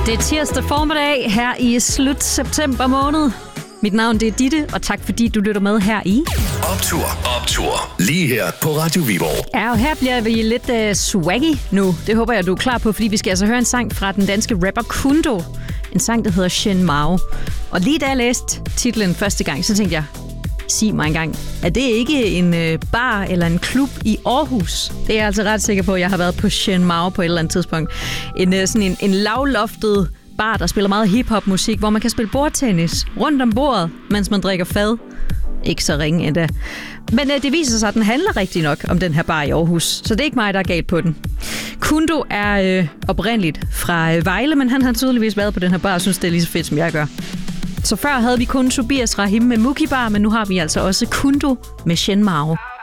Det er tirsdag formiddag her i slut september måned. Mit navn det er Ditte, og tak fordi du lytter med her i Optur. Lige her på Radio Viborg. Ja, og her bliver vi lidt swaggy nu. Det håber jeg, du er klar på, fordi vi skal altså høre en sang fra den danske rapper Kundo. En sang, der hedder Shen Mao. Og lige da jeg læste titlen første gang, så tænkte jeg, sig mig engang, er det ikke en bar eller en klub i Aarhus? Det er jeg altså ret sikker på, at jeg har været på Shen Mao på et eller andet tidspunkt. En lavloftet bar, der spiller meget hiphop-musik, hvor man kan spille bordtennis rundt om bordet, mens man drikker fad. Ikke så ringe endda. Men det viser sig, at den handler rigtig nok om den her bar i Aarhus, så det er ikke mig, der er galt på den. Kundo er oprindeligt fra Vejle, men han har tydeligvis været på den her bar og synes, det er lige så fedt, som jeg gør. Så før havde vi kun Tobias Rahim med Muki Bar, men nu har vi altså også Kundo med Shen Mao.